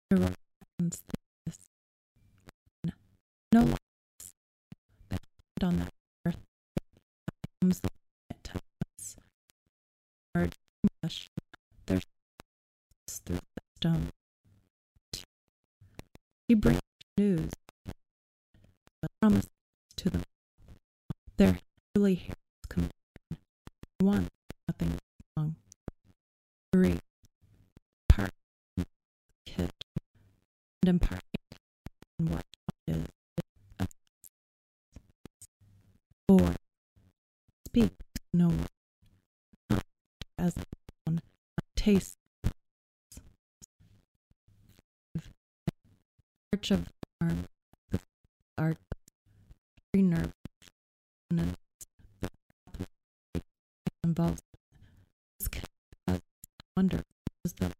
reckons this. No one else that on that earth comes the planet to us. Our rush their steps through the stone. She brings news, but promises to them. Their really hairs come down. One, nothing is wrong. 3, part kid and impart what is. 4, speak no one, not as one, taste. Arch of the arm, the art, every nerve, and the involves this kid has wonder is the